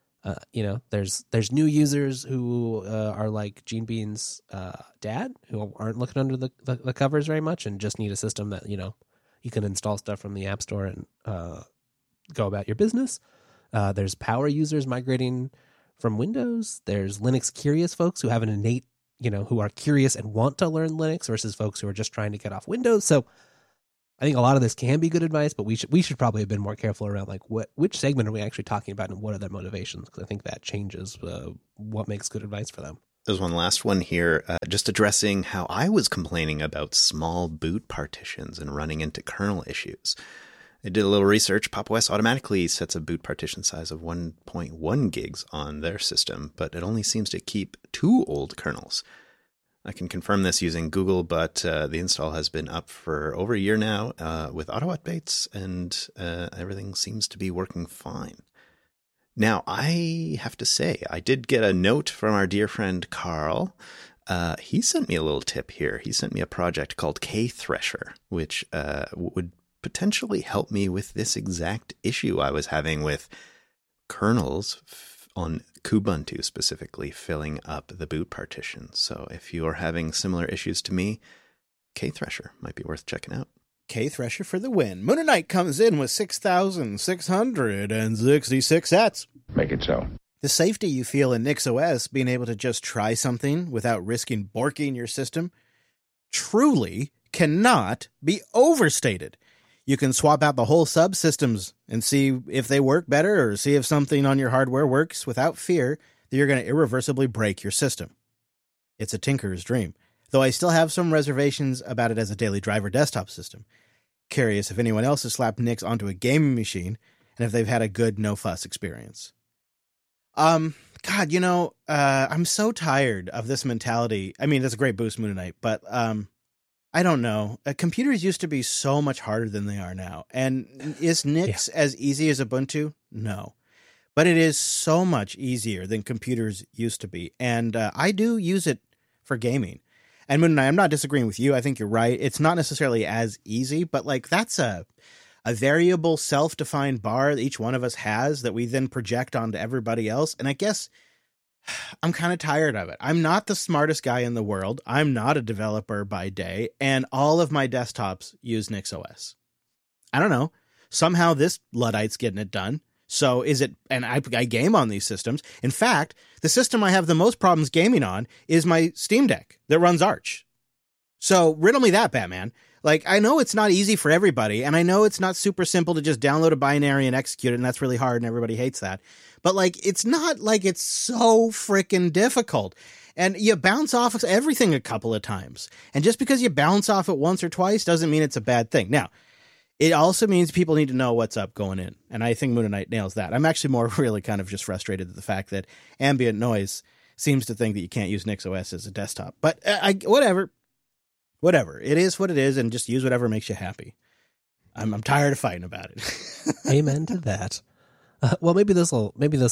There's new users who are like Gene Bean's dad, who aren't looking under the covers very much and just need a system that, you can install stuff from the App Store and go about your business. There's power users migrating from Windows. There's Linux curious folks who have an innate, who are curious and want to learn Linux versus folks who are just trying to get off Windows. So I think a lot of this can be good advice, but we should probably have been more careful around which segment are we actually talking about and what are their motivations, because I think that changes what makes good advice for them. There's one last one here, just addressing how I was complaining about small boot partitions and running into kernel issues. I did a little research. Pop! OS automatically sets a boot partition size of 1.1 gigs on their system, but it only seems to keep 2 old kernels. I can confirm this using Google, but the install has been up for over a year now with auto updates, and everything seems to be working fine. Now, I have to say, I did get a note from our dear friend Carl. He sent me a little tip here. He sent me a project called K-Thresher, which would potentially help me with this exact issue I was having with kernels on Kubuntu specifically filling up the boot partition. So if you are having similar issues to me, K-Thresher might be worth checking out. K-Thresher for the win. Moon Knight comes in with 6,666 sats. Make it so. The safety you feel in NixOS, being able to just try something without risking borking your system, truly cannot be overstated. You can swap out the whole subsystems and see if they work better or see if something on your hardware works without fear that you're going to irreversibly break your system. It's a tinkerer's dream, though I still have some reservations about it as a daily driver desktop system. Curious if anyone else has slapped Nix onto a gaming machine and if they've had a good no-fuss experience. God, I'm so tired of this mentality. I mean, that's a great boost, Moon Knight, but I don't know. Computers used to be so much harder than they are now. And is Nix as easy as Ubuntu? No. But it is so much easier than computers used to be. And I do use it for gaming. And Moon Knight, I'm not disagreeing with you. I think you're right. It's not necessarily as easy, but that's a variable self-defined bar that each one of us has that we then project onto everybody else. And I guess I'm kind of tired of it. I'm not the smartest guy in the world. I'm not a developer by day, and all of my desktops use NixOS. I don't know. Somehow this Luddite's getting it done. So is it, and I game on these systems. In fact, the system I have the most problems gaming on is my Steam Deck that runs Arch. So riddle me that, Batman. I know it's not easy for everybody, and I know it's not super simple to just download a binary and execute it, and that's really hard, and everybody hates that. But, it's not like it's so freaking difficult. And you bounce off of everything a couple of times. And just because you bounce off it once or twice doesn't mean it's a bad thing. Now, it also means people need to know what's up going in. And I think Moon Knight nails that. I'm actually more really kind of just frustrated at the fact that ambient noise seems to think that you can't use NixOS as a desktop. But whatever. Whatever. It is what it is, and just use whatever makes you happy. I'm tired of fighting about it. Amen to that. Well, maybe this will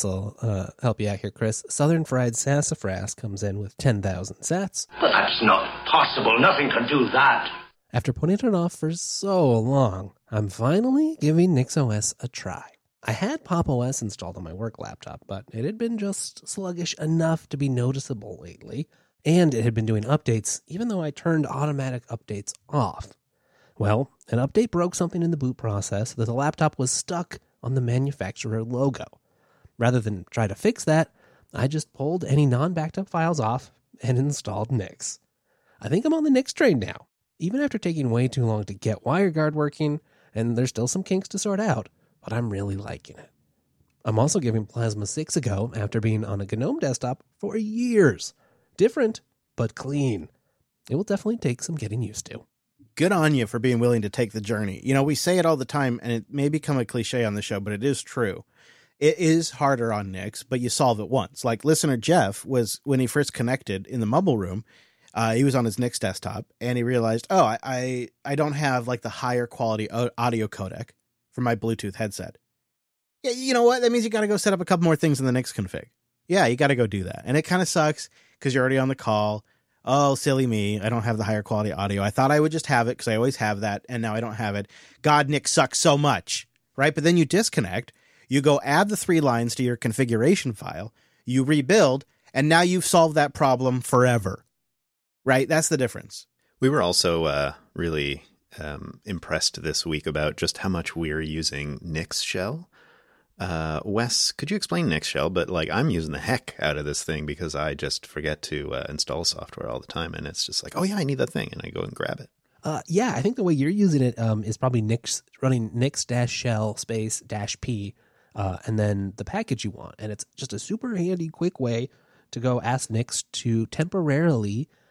help you out here, Chris. Southern Fried Sassafras comes in with 10,000 sats. But that's not possible. Nothing can do that. After putting it off for so long, I'm finally giving NixOS a try. I had Pop! OS installed on my work laptop, but it had been just sluggish enough to be noticeable lately, and it had been doing updates even though I turned automatic updates off. Well, an update broke something in the boot process that the laptop was stuck on the manufacturer logo. Rather than try to fix that, I just pulled any non-backed up files off and installed Nix. I think I'm on the Nix train now, even after taking way too long to get WireGuard working, and there's still some kinks to sort out, but I'm really liking it. I'm also giving Plasma 6 a go after being on a GNOME desktop for years. Different, but clean. It will definitely take some getting used to. Good on you for being willing to take the journey. We say it all the time, and it may become a cliche on the show, but it is true. It is harder on Nix, but you solve it once. Like listener Jeff was, when he first connected in the Mumble Room, he was on his Nix desktop, and he realized, I don't have the higher quality audio codec for my Bluetooth headset. Yeah, you know what? That means you got to go set up a couple more things in the Nix config. Yeah, you got to go do that. And it kind of sucks because you're already on the call. Oh, silly me. I don't have the higher quality audio. I thought I would just have it because I always have that, and now I don't have it. God, Nix sucks so much, right? But then you disconnect. You go add the 3 lines to your configuration file. You rebuild, and now you've solved that problem forever, right? That's the difference. We were also really impressed this week about just how much we're using Nix Shell. Wes, could you explain Nix Shell? But like, I'm using the heck out of this thing because I just forget to install software all the time, and it's just like, oh yeah, I need that thing, and I go and grab it. Yeah, I think the way you're using it is probably Nix running Nix-shell space -p, and then the package you want, and it's just a super handy, quick way to go ask Nix to temporarily